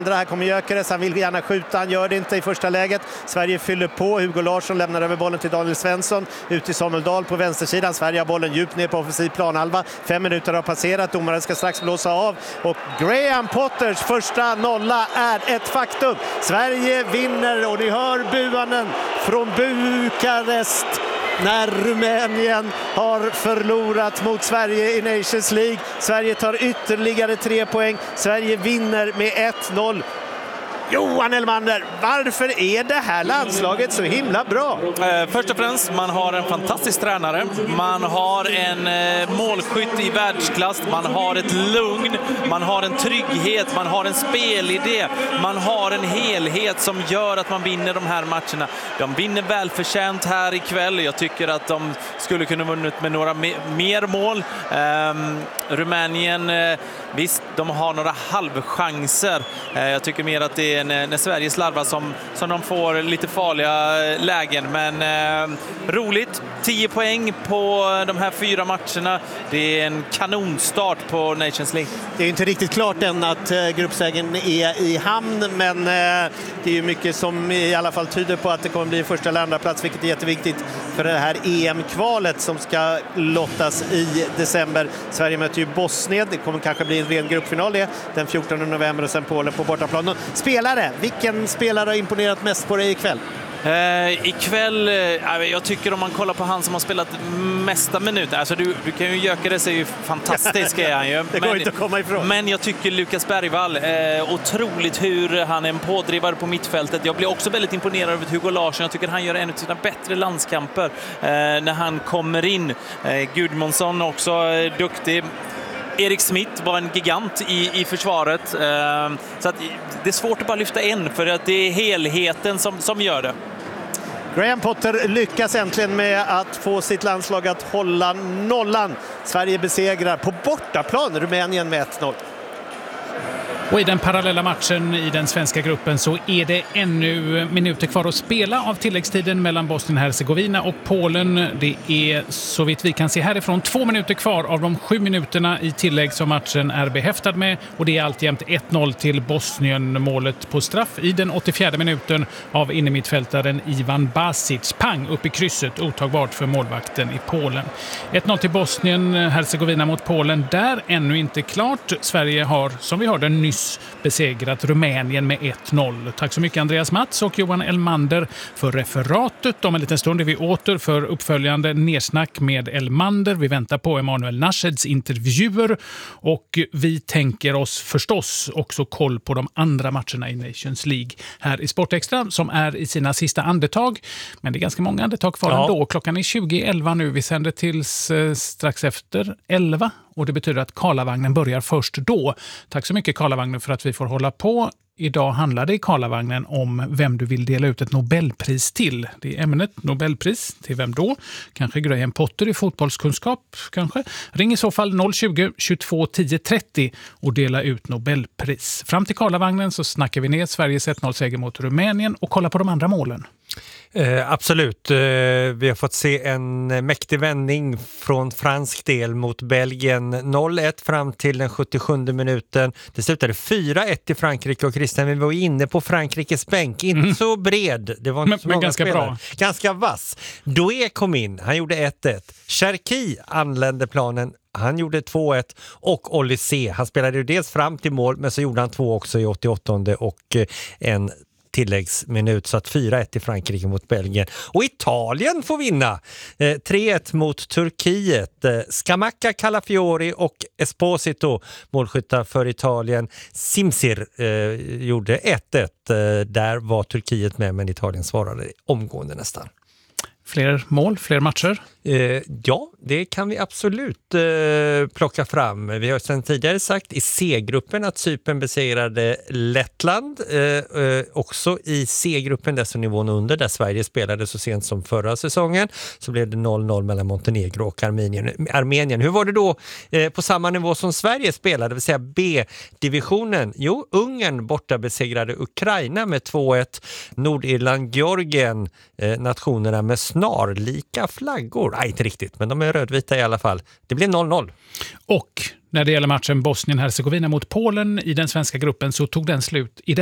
Här kommer Gyökeres, han vill gärna skjuta, han gör det inte i första läget. Sverige fyller på, Hugo Larsson lämnar över bollen till Daniel Svensson, ut till Samuel Dahl på vänstersidan. Sverige har bollen djupt ner på offensiv planhalva. 5 minuter har passerat, domaren ska strax blåsa av och Graham Potters första nolla är ett faktum. Sverige vinner och ni hör buanden från Bukarest när Rumänien har förlorat mot Sverige i Nations League. Sverige tar ytterligare 3 poäng. Sverige vinner med 1-0. Johan Elmander, varför är det här landslaget så himla bra? Först och främst, man har en fantastisk tränare. Man har en målskytt i världsklass. Man har ett lugn. Man har en trygghet. Man har en spelidé. Man har en helhet som gör att man vinner de här matcherna. De vinner välförtjänt här ikväll. Jag tycker att de skulle kunna vunnit med några mer mål. Rumänien, visst, de har några halvchanser. Jag tycker mer att det är när Sverige slarvar som de får lite farliga lägen. Men roligt. 10 poäng på de här 4 matcherna. Det är en kanonstart på Nations League. Det är inte riktigt klart än att gruppsegern är i hamn, men det är ju mycket som i alla fall tyder på att det kommer bli första eller andra plats, vilket är jätteviktigt för det här EM-kvalet som ska lottas i december. Sverige möter ju Bosnien. Det kommer kanske bli en ren gruppfinal den 14 november och sen Polen på bortaplan. Spelare, vilken spelare har imponerat mest på dig ikväll? Ikväll, jag tycker om man kollar på han som har spelat mesta minuter, alltså du kan ju Gyökeres är ju fantastisk är han ju. Det går inte att komma ifrån. Men jag tycker Lukas Bergvall, otroligt hur han är en pådrivare på mittfältet. Jag blir också väldigt imponerad av Hugo Larsson. Jag tycker han gör en av sina bättre landskamper när han kommer in. Gudmundsson också duktig. Erik Smith var en gigant i försvaret. Så att det är svårt att bara lyfta en, för att det är helheten som gör det. Graham Potter lyckas äntligen med att få sitt landslag att hålla nollan. Sverige besegrar på bortaplan Rumänien med 1-0. Och i den parallella matchen i den svenska gruppen så är det ännu minuter kvar att spela av tilläggstiden mellan Bosnien-Hercegovina och Polen. Det är så vitt vi kan se härifrån 2 minuter kvar av de 7 minuterna i tillägg som matchen är behäftad med. Och det är alltjämt 1-0 till Bosnien, målet på straff i den 84:e minuten av innermittfältaren Ivan Basic. Pang upp i krysset, otagbart för målvakten i Polen. 1-0 till Bosnien-Hercegovina mot Polen. Där ännu inte klart. Sverige har, som vi hörde nyss, besegrat Rumänien med 1-0. Tack så mycket Andreas Mats och Johan Elmander för referatet. Om en liten stund är vi åter för uppföljande nedsnack med Elmander. Vi väntar på Emanuel Nasheds intervjuer och vi tänker oss förstås också koll på de andra matcherna i Nations League här i Sportextra som är i sina sista andetag. Men det är ganska många andetag kvar ändå. Klockan är 20:11 nu. Vi sänder tills strax efter 11. Och det betyder att Karlavagnen börjar först då. Tack så mycket Karlavagnen för att vi får hålla på. Idag handlar det i Karlavagnen om vem du vill dela ut ett Nobelpris till. Det är ämnet Nobelpris. Till vem då? Kanske Graham Potter i fotbollskunskap? Kanske. Ring i så fall 020 22 10 30 och dela ut Nobelpris. Fram till Karlavagnen så snackar vi ner Sveriges 1-0-seger mot Rumänien och kollar på de andra målen. Absolut. Vi har fått se en mäktig vändning från fransk del mot Belgien. 0-1 fram till den 77 minuten. Det slutade 4-1 till Frankrike och Christian, vi var inne på Frankrikes bänk. Inte så bred. Det var inte så många ganska spelare. Bra. Ganska vass. Doué kom in. Han gjorde 1-1. Cherki anlände planen. Han gjorde 2-1 och Olysée. Han spelade ju dels fram till mål men så gjorde han 2 också i 88:e och en tilläggsminut, så att 4-1 i Frankrike mot Belgien. Och Italien får vinna 3-1 mot Turkiet. Scamacca, Calafiori och Esposito målskyttar för Italien. Simsir gjorde 1-1. Där var Turkiet med, men Italien svarade omgående nästan. Fler mål, fler matcher? Ja, det kan vi absolut plocka fram. Vi har sedan tidigare sagt i C-gruppen att Cypern besegrade Lettland. Också i C-gruppen, där som nivån under, där Sverige spelade så sent som förra säsongen, så blev det 0-0 mellan Montenegro och Armenien. Hur var det då på samma nivå som Sverige spelade, det vill säga B-divisionen? Jo, Ungern borta besegrade Ukraina med 2-1. Nordirland, Georgien, nationerna med snarlika flaggor. Nej, inte riktigt, men de är rödvita i alla fall. Det blir 0-0. Och När det gäller matchen Bosnien-Hercegovina mot Polen i den svenska gruppen så tog den slut i